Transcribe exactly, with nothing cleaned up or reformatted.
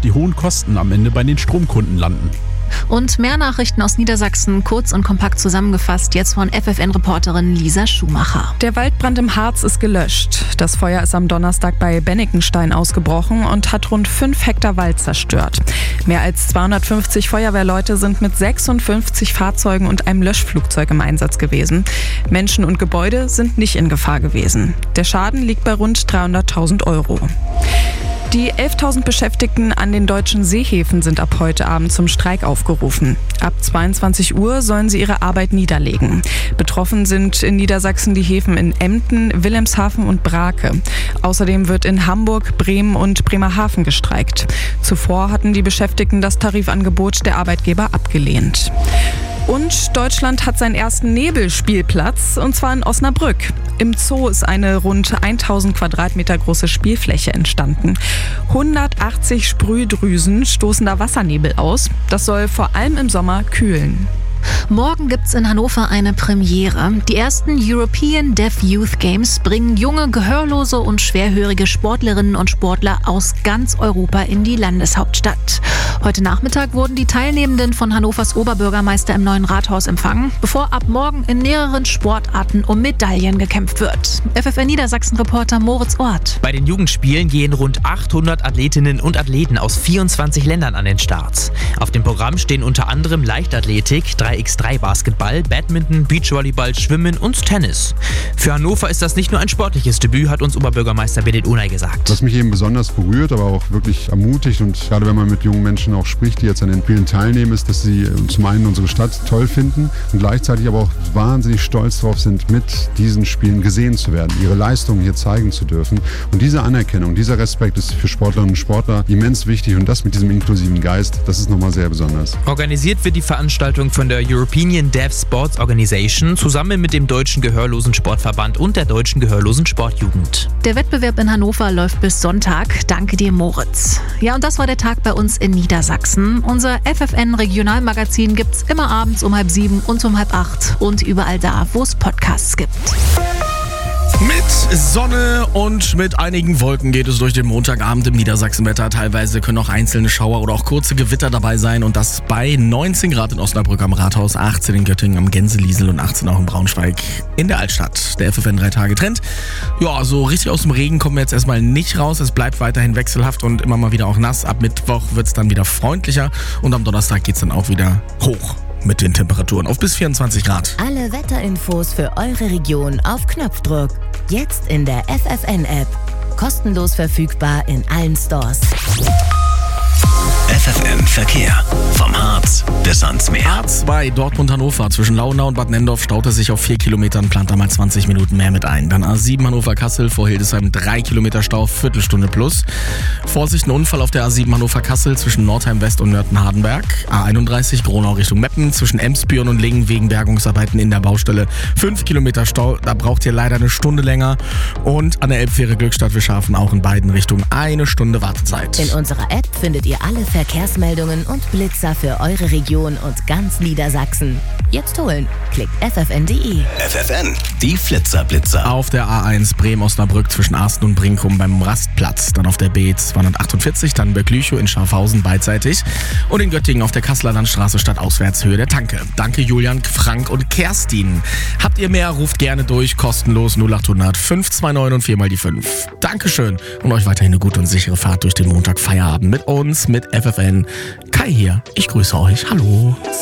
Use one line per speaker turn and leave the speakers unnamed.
die hohen Kosten am Ende bei den Stromkunden landen.
Und mehr Nachrichten aus Niedersachsen, kurz und kompakt zusammengefasst, jetzt von F F N-Reporterin Lisa Schumacher.
Der Waldbrand im Harz ist gelöscht. Das Feuer ist am Donnerstag bei Bennikenstein ausgebrochen und hat rund fünf Hektar Wald zerstört. Mehr als zweihundertfünfzig Feuerwehrleute sind mit sechsundfünfzig Fahrzeugen und einem Löschflugzeug im Einsatz gewesen. Menschen und Gebäude sind nicht in Gefahr gewesen. Der Schaden liegt bei rund dreihunderttausend Euro. Die elftausend Beschäftigten an den deutschen Seehäfen sind ab heute Abend zum Streik aufgerufen. Ab zweiundzwanzig Uhr sollen sie ihre Arbeit niederlegen. Betroffen sind in Niedersachsen die Häfen in Emden, Wilhelmshaven und Brake. Außerdem wird in Hamburg, Bremen und Bremerhaven gestreikt. Zuvor hatten die Beschäftigten das Tarifangebot der Arbeitgeber abgelehnt. Und Deutschland hat seinen ersten Nebelspielplatz, und zwar in Osnabrück. Im Zoo ist eine rund tausend Quadratmeter große Spielfläche entstanden. hundertachtzig Sprühdrüsen stoßen da Wassernebel aus. Das soll vor allem im Sommer kühlen.
Morgen gibt's in Hannover eine Premiere. Die ersten European Deaf Youth Games bringen junge, gehörlose und schwerhörige Sportlerinnen und Sportler aus ganz Europa in die Landeshauptstadt. Heute Nachmittag wurden die Teilnehmenden von Hannovers Oberbürgermeister im neuen Rathaus empfangen, bevor ab morgen in mehreren Sportarten um Medaillen gekämpft wird. F F N Niedersachsen-Reporter Moritz Ort.
Bei den Jugendspielen gehen rund achthundert Athletinnen und Athleten aus vierundzwanzig Ländern an den Start. Auf dem Programm stehen unter anderem Leichtathletik, drei gegen drei Basketball, Badminton, Beachvolleyball, Schwimmen und Tennis. Für Hannover ist das nicht nur ein sportliches Debüt, hat uns Oberbürgermeister Birgit Unay gesagt.
Was mich eben besonders berührt, aber auch wirklich ermutigt, und gerade wenn man mit jungen Menschen auch spricht, die jetzt an den Spielen teilnehmen, ist, dass sie zum einen unsere Stadt toll finden und gleichzeitig aber auch wahnsinnig stolz darauf sind, mit diesen Spielen gesehen zu werden, ihre Leistungen hier zeigen zu dürfen. Und diese Anerkennung, dieser Respekt ist für Sportlerinnen und Sportler immens wichtig, und das mit diesem inklusiven Geist, das ist nochmal sehr besonders.
Organisiert wird die Veranstaltung von der European Deaf Sports Organization zusammen mit dem Deutschen Gehörlosen Sportverband und der Deutschen Gehörlosen Sportjugend.
Der Wettbewerb in Hannover läuft bis Sonntag. Danke dir, Moritz. Ja, und das war der Tag bei uns in Niedersachsen. Unser F F N-Regionalmagazin gibt's immer abends um halb sieben und um halb acht und überall da, wo es Podcasts gibt.
Mit Sonne und mit einigen Wolken geht es durch den Montagabend im Niedersachsenwetter. Teilweise können auch einzelne Schauer oder auch kurze Gewitter dabei sein, und das bei neunzehn Grad in Osnabrück am Rathaus, achtzehn in Göttingen am Gänseliesel und achtzehn auch in Braunschweig in der Altstadt. Der F F N drei Tage Trend. Ja, so richtig aus dem Regen kommen wir jetzt erstmal nicht raus. Es bleibt weiterhin wechselhaft und immer mal wieder auch nass. Ab Mittwoch wird es dann wieder freundlicher und am Donnerstag geht es dann auch wieder hoch mit den Temperaturen auf bis vierundzwanzig Grad.
Alle Wetterinfos für eure Region auf Knopfdruck. Jetzt in der F F N-App. Kostenlos verfügbar in allen Stores.
F F N Verkehr. Vom Harz bis ans Meer.
A zwei Dortmund-Hannover zwischen Launau und Bad Nendorf staut es sich auf vier Kilometern, plant da mal zwanzig Minuten mehr mit ein. Dann A sieben Hannover-Kassel vor Hildesheim drei Kilometer Stau, Viertelstunde plus. Vorsicht, ein Unfall auf der A sieben Hannover-Kassel zwischen Nordheim West und Nörten-Hardenberg. A einunddreißig Gronau Richtung Meppen zwischen Emsbüren und Lingen wegen Bergungsarbeiten in der Baustelle. fünf Kilometer Stau, da braucht ihr leider eine Stunde länger. Und an der Elbfähre Glückstadt Wischhafen auch in beiden Richtungen eine Stunde Wartezeit.
In unserer App findet ihr alle Verkehrsmeldungen und Blitzer für eure Region und ganz Niedersachsen. Jetzt holen. Klickt f f n punkt d e.
F F N, die Flitzer-Blitzer.
Auf der A eins Bremen-Osnabrück zwischen Arsten und Brinkum beim Rastplatz. Dann auf der B zweihundertachtundvierzig, dann Böcklüchow in Schafhausen beidseitig. Und in Göttingen auf der Kasseler Landstraße stadtauswärts Höhe der Tanke. Danke Julian, Frank und Kerstin. Habt ihr mehr, ruft gerne durch. Kostenlos null achthundert fünf zwei neun und vier mal die fünf. Dankeschön und euch weiterhin eine gute und sichere Fahrt durch den Montag Feierabend mit uns, mit F F N. Kai hier, ich grüße euch. Hallo.